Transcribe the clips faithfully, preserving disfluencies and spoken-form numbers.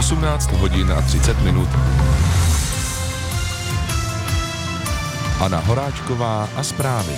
osmnáct hodin a třicet minut. Anna Horáčková a zprávy.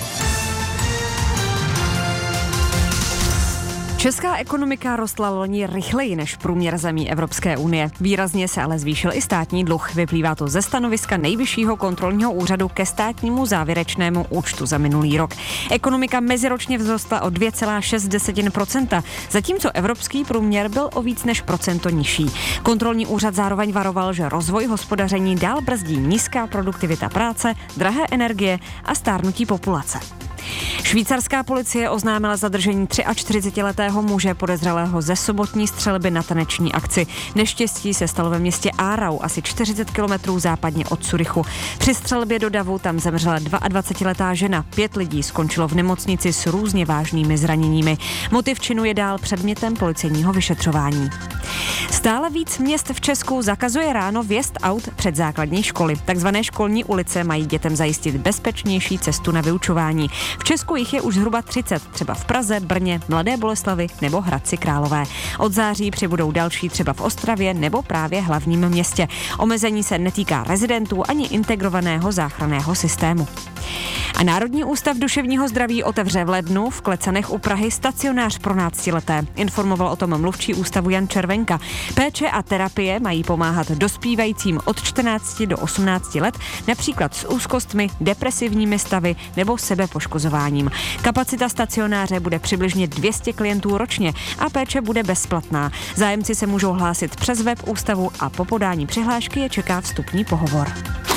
Česká ekonomika rostla loni rychleji než průměr zemí Evropské unie. Výrazně se ale zvýšil i státní dluh. Vyplývá to ze stanoviska Nejvyššího kontrolního úřadu ke státnímu závěrečnému účtu za minulý rok. Ekonomika meziročně vzrostla o dvě celá šest procenta, zatímco evropský průměr byl o víc než procento nižší. Kontrolní úřad zároveň varoval, že rozvoj hospodaření dál brzdí nízká produktivita práce, drahé energie a stárnutí populace. Švýcarská policie oznámila zadržení čtyřicetiletého muže podezřelého ze sobotní střelby na taneční akci. Neštěstí se stalo ve městě Aarau, asi čtyřicet kilometrů západně od Curychu. Při střelbě do davu tam zemřela dvaadvacetiletá žena. Pět lidí skončilo v nemocnici s různě vážnými zraněními. Motiv činu je dál předmětem policejního vyšetřování. Stále víc měst v Česku zakazuje ráno vjezd aut před základní školy. Takzvané školní ulice mají dětem zajistit bezpečnější cestu na vyučování. V Česku jich je už zhruba třicet, třeba v Praze, Brně, Mladé Boleslavi nebo Hradci Králové. Od září přibudou další třeba v Ostravě nebo právě hlavním městě. Omezení se netýká rezidentů ani integrovaného záchranného systému. A Národní ústav duševního zdraví otevře v lednu v Klecanech u Prahy stacionář pro náctileté. Informoval o tom mluvčí ústavu Jan Červenka. Péče a terapie mají pomáhat dospívajícím od čtrnácti do osmnácti let, například s úzkostmi, depresivními stavy nebo sebepoškozováním. Kapacita stacionáře bude přibližně dvě stě klientů ročně a péče bude bezplatná. Zájemci se můžou hlásit přes web ústavu a po podání přihlášky je čeká vstupní pohovor.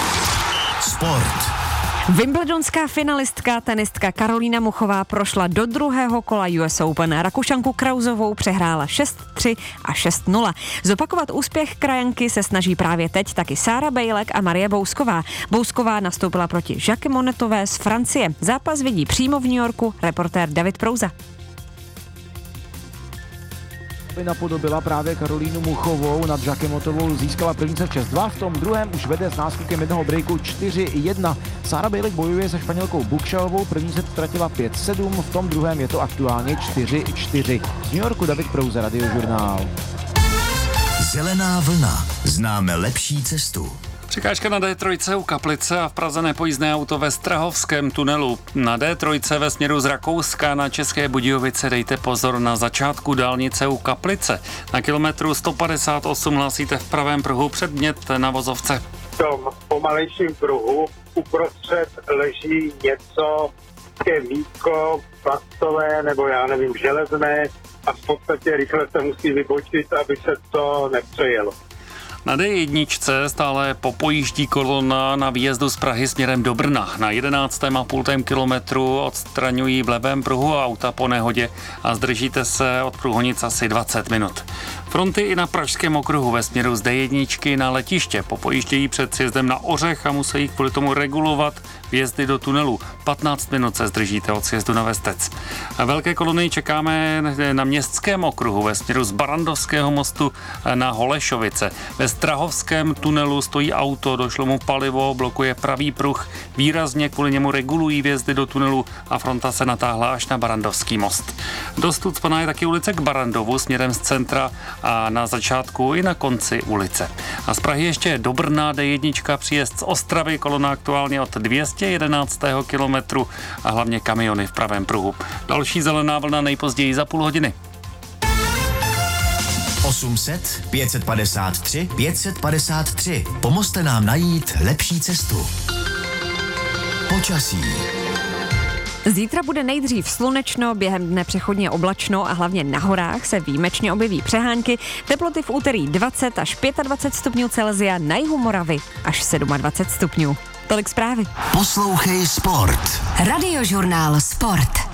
Sport. Wimbledonská finalistka tenistka Karolína Muchová prošla do druhého kola U S Open. Rakušanku Krausovou přehrála šest tři a šest nula. Zopakovat úspěch krajanky se snaží právě teď taky Sára Bejlek a Marie Bousková. Bousková nastoupila proti Jacques Monetové z Francie. Zápas vidí přímo v New Yorku reportér David Prouza. Aby napodobila právě Karolínu Muchovou, nad Jacquemotovou získala první set šest dva, v tom druhém už vede s náskokem jednoho breaku čtyři jedna. Sára Bejlek bojuje se Španělkou Bukšalovou, první set ztratila pět sedm, v tom druhém je to aktuálně čtyři čtyři. Z New Yorku David Prouza, Radiožurnál. Zelená vlna. Známe lepší cestu. Překážka na D tři u Kaplice a v Praze nepojízdné auto ve Strahovském tunelu. Na D tři ve směru z Rakouska na České Budějovice dejte pozor na začátku dálnice u Kaplice. Na kilometru sto padesát osm hlásíte v pravém pruhu předmět na vozovce. V tom pomalejším pruhu uprostřed leží něco, také mítko, plastové nebo já nevím, železné a v podstatě rychle se musí vybočit, aby se to nepřejelo. Na D jedna stále popojíždí kolona na výjezdu z Prahy směrem do Brna. Na jedenáctém a půl kilometru odstraňují v levém pruhu auta po nehodě a zdržíte se od průhonic asi dvacet minut. Fronty i na pražském okruhu ve směru z D jedna na letiště popojíždějí před sjezdem na Ořech a musí kvůli tomu regulovat vjezdy do tunelu. patnáct minut se zdržíte od sjezdu na Vestec. A velké kolony čekáme na městském okruhu ve směru z Barandovského mostu na Holešovice. Ve Strahovském tunelu stojí auto, došlo mu palivo, blokuje pravý pruh, výrazně kvůli němu regulují vjezdy do tunelu a fronta se natáhla až na Barandovský most. Dost ucpaná je taky ulice k Barandovu směrem z centra a na začátku i na konci ulice. A z Prahy ještě do Brna D jedna příjezd z Ostravy, kolona aktuálně od dvě stě jedenáctého kilometru a hlavně kamiony v pravém pruhu. Další zelená vlna nejpozději za půl hodiny. osm set, pět set padesát tři, pět set padesát tři. Pomozte nám najít lepší cestu. Počasí. Zítra bude nejdřív slunečno, během dne přechodně oblačno a hlavně na horách se výjimečně objeví přehánky. Teploty v úterý dvacet až dvacet pět stupňů Celsia, na jihu Moravy až dvacet sedm stupňů. Tolik zprávy. Poslouchej Sport. Radiožurnál Sport.